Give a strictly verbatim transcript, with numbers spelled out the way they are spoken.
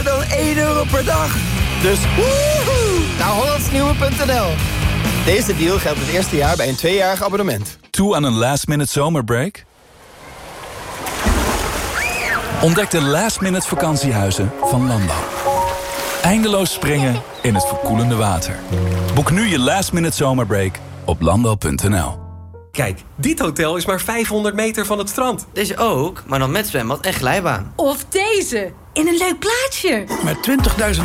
duurder dan één euro per dag. Dus woehoe, naar hollandsnieuwe punt n l. Deze deal geldt het eerste jaar bij een tweejarig abonnement. Toe aan een last-minute zomerbreak? Ontdek de last-minute vakantiehuizen van Landal. Eindeloos springen in het verkoelende water. Boek nu je last-minute zomerbreak op landal punt n l. Kijk, dit hotel is maar vijfhonderd meter van het strand. Deze ook, maar dan met zwembad en glijbaan. Of deze, in een leuk plaatsje. Met twintigduizend